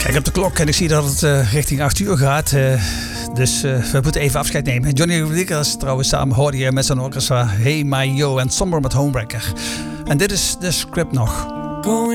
Kijk op de klok en ik zie dat het richting 8 uur gaat. Dus we moeten even afscheid nemen. Johnny Rodriguez trouwens samen hoorde je met zijn orchestra Hey My Yo en Somber met Homewrecker. En dit is de script nog.